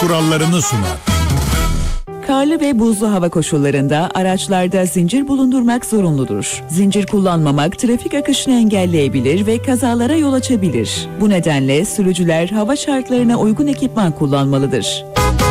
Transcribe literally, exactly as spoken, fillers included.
kurallarını sunar. Karlı ve buzlu hava koşullarında araçlarda zincir bulundurmak zorunludur. Zincir kullanmamak trafik akışını engelleyebilir ve kazalara yol açabilir. Bu nedenle sürücüler hava şartlarına uygun ekipman kullanmalıdır.